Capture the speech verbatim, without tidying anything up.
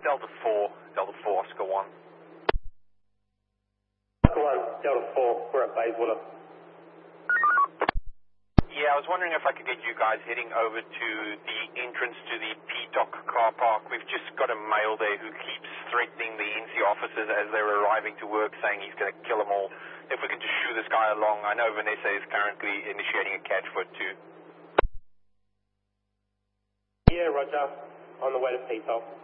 Delta four, Delta four, Oscar one. Oscar one, Delta four, we're at Bayswater. Yeah, I was wondering if I could get you guys heading over to the entrance to the P D O C car park. We've just got a male there who keeps threatening the N C officers as they're arriving to work, saying he's going to kill them all. If we could just shoo this guy along. I know Vanessa is currently initiating a catch for two. Yeah, roger. On the way to P D O C.